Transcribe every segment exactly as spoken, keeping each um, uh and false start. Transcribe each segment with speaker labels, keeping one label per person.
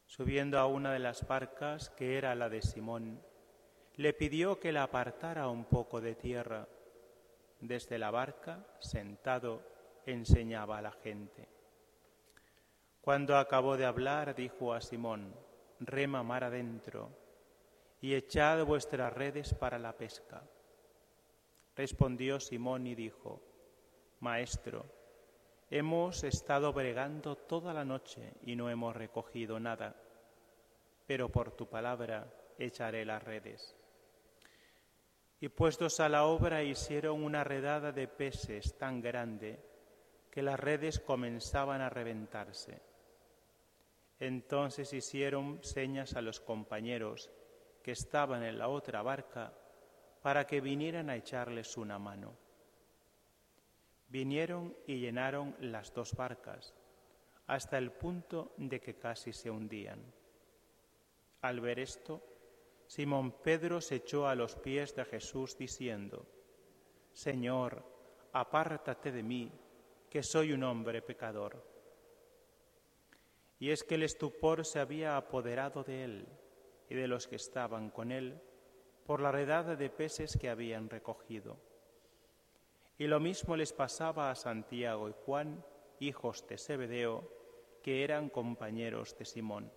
Speaker 1: Subiendo a una de las barcas, que era la de Simón, le pidió que la apartara un poco de tierra. Desde la barca, sentado, enseñaba a la gente. Cuando acabó de hablar, dijo a Simón: «Rema mar adentro y echad vuestras redes para la pesca». Respondió Simón y dijo: «Maestro, hemos estado bregando toda la noche y no hemos recogido nada, pero por tu palabra echaré las redes». Y puestos a la obra hicieron una redada de peces tan grande que las redes comenzaban a reventarse. Entonces hicieron señas a los compañeros que estaban en la otra barca para que vinieran a echarles una mano. Vinieron y llenaron las dos barcas, hasta el punto de que casi se hundían. Al ver esto, Simón Pedro se echó a los pies de Jesús diciendo: «Señor, apártate de mí, que soy un hombre pecador». Y es que el estupor se había apoderado de él y de los que estaban con él por la redada de peces que habían recogido. Y lo mismo les pasaba a Santiago y Juan, hijos de Zebedeo, que eran compañeros de Simón.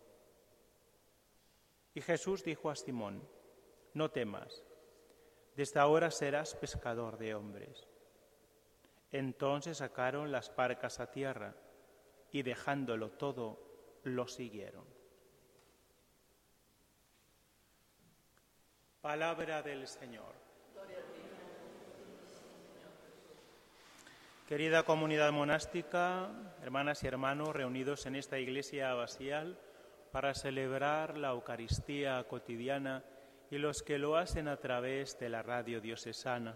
Speaker 1: Y Jesús dijo a Simón: «No temas, desde ahora serás pescador de hombres». Entonces sacaron las barcas a tierra y dejándolo todo, lo siguieron. Palabra del Señor. Querida comunidad monástica, hermanas y hermanos reunidos en esta iglesia abacial para celebrar la Eucaristía cotidiana y los que lo hacen a través de la radio diocesana.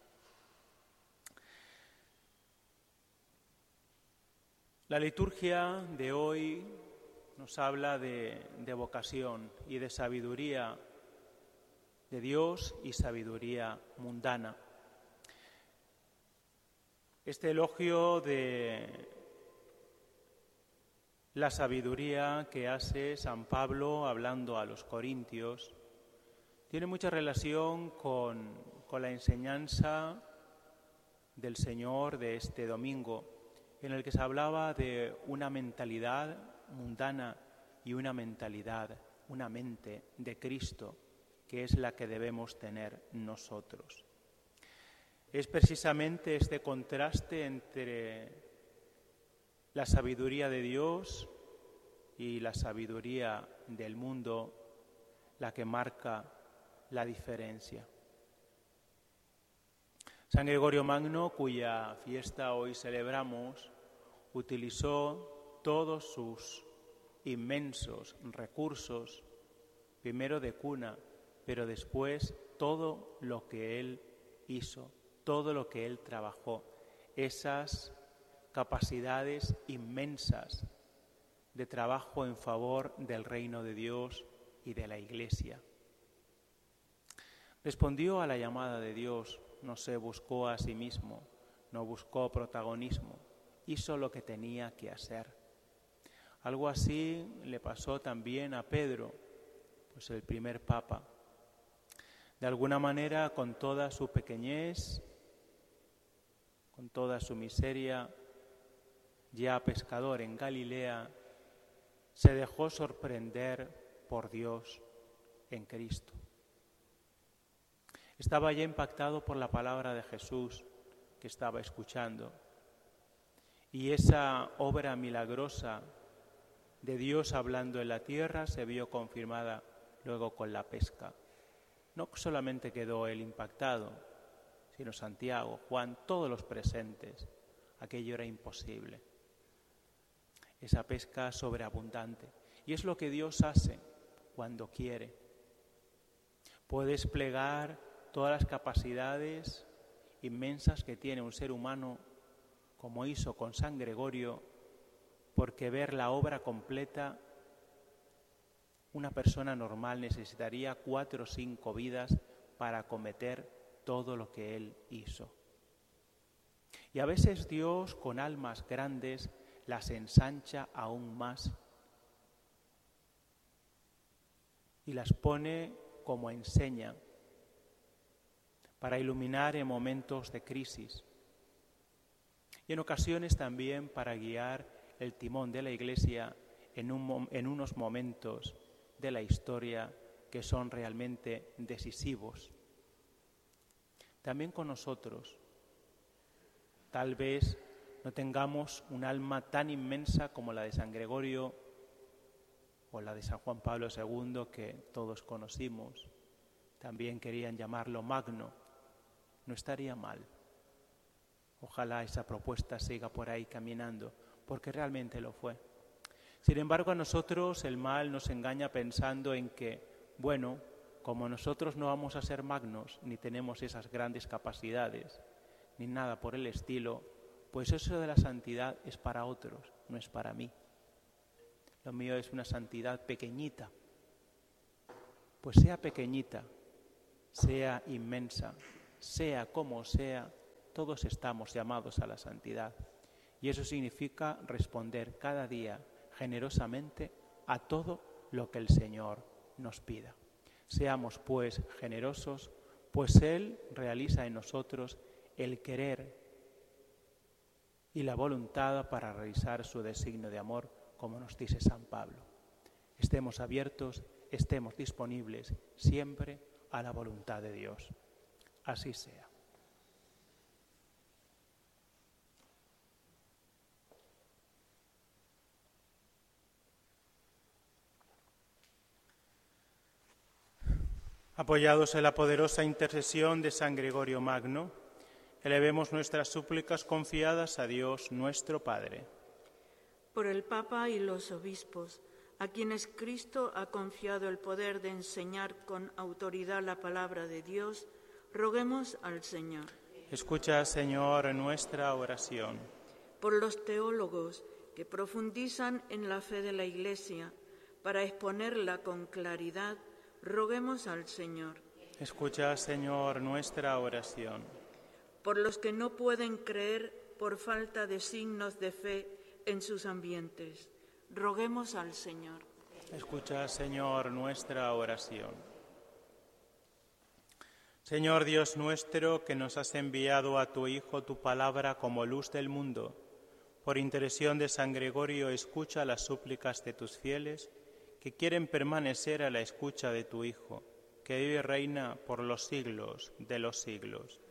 Speaker 1: La liturgia de hoy nos habla de, de vocación y de sabiduría de Dios y sabiduría mundana. Este elogio de la sabiduría que hace San Pablo hablando a los corintios tiene mucha relación con, con la enseñanza del Señor de este domingo, en el que se hablaba de una mentalidad mundana y una mentalidad, una mente de Cristo, que es la que debemos tener nosotros. Es precisamente este contraste entre la sabiduría de Dios y la sabiduría del mundo la que marca la diferencia. San Gregorio Magno, cuya fiesta hoy celebramos, utilizó todos sus inmensos recursos, primero de cuna, pero después todo lo que él hizo, todo lo que él trabajó, esas capacidades inmensas de trabajo en favor del reino de Dios y de la Iglesia. Respondió a la llamada de Dios, no se buscó a sí mismo, no buscó protagonismo, hizo lo que tenía que hacer. Algo así le pasó también a Pedro, pues el primer papa. De alguna manera, con toda su pequeñez, con toda su miseria, ya pescador en Galilea, se dejó sorprender por Dios en Cristo. Estaba ya impactado por la palabra de Jesús que estaba escuchando. Y esa obra milagrosa de Dios hablando en la tierra se vio confirmada luego con la pesca. No solamente quedó él impactado, sino Santiago, Juan, todos los presentes. Aquello era imposible. Esa pesca sobreabundante. Y es lo que Dios hace cuando quiere. Puede desplegar todas las capacidades inmensas que tiene un ser humano, como hizo con San Gregorio, porque ver la obra completa, una persona normal necesitaría cuatro o cinco vidas para acometer todo lo que él hizo. Y a veces Dios, con almas grandes, las ensancha aún más y las pone como enseña para iluminar en momentos de crisis y en ocasiones también para guiar el timón de la Iglesia en, un, en unos momentos de la historia que son realmente decisivos. También con nosotros, tal vez no tengamos un alma tan inmensa como la de San Gregorio o la de San Juan Pablo segundo, que todos conocimos. También querían llamarlo magno. No estaría mal. Ojalá esa propuesta siga por ahí caminando, porque realmente lo fue. Sin embargo, a nosotros el mal nos engaña pensando en que, bueno, como nosotros no vamos a ser magnos, ni tenemos esas grandes capacidades, ni nada por el estilo, pues eso de la santidad es para otros, no es para mí. Lo mío es una santidad pequeñita. Pues sea pequeñita, sea inmensa, sea como sea, todos estamos llamados a la santidad. Y eso significa responder cada día generosamente a todo lo que el Señor nos pida. Seamos pues generosos, pues Él realiza en nosotros el querer y la voluntad para realizar su designio de amor, como nos dice San Pablo. Estemos abiertos, estemos disponibles siempre a la voluntad de Dios. Así sea. Apoyados en la poderosa intercesión de San Gregorio Magno, elevemos nuestras súplicas confiadas a Dios nuestro Padre.
Speaker 2: Por el Papa y los obispos, a quienes Cristo ha confiado el poder de enseñar con autoridad la palabra de Dios, roguemos al Señor.
Speaker 1: Escucha, Señor, nuestra oración.
Speaker 2: Por los teólogos que profundizan en la fe de la Iglesia para exponerla con claridad, roguemos al Señor.
Speaker 1: Escucha, Señor, nuestra oración.
Speaker 2: Por los que no pueden creer por falta de signos de fe en sus ambientes, roguemos al Señor.
Speaker 1: Escucha, Señor, nuestra oración. Señor Dios nuestro, que nos has enviado a tu Hijo tu palabra como luz del mundo, por intercesión de San Gregorio, escucha las súplicas de tus fieles que quieren permanecer a la escucha de tu Hijo, que vive y reina por los siglos de los siglos.